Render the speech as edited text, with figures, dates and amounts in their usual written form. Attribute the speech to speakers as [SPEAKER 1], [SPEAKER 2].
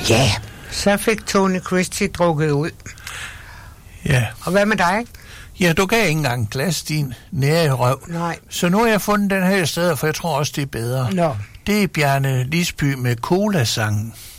[SPEAKER 1] Ja, så fik Tony Christie drukket ud.
[SPEAKER 2] Ja.
[SPEAKER 1] Og hvad med dig?
[SPEAKER 2] Ja, du gav ikke engang glas, din nære røv.
[SPEAKER 1] Nej.
[SPEAKER 2] Så nu har jeg fundet den her i stedet, for jeg tror også, det er bedre.
[SPEAKER 1] Nå.
[SPEAKER 2] Det er Bjarne Lisby med Cola-sangen.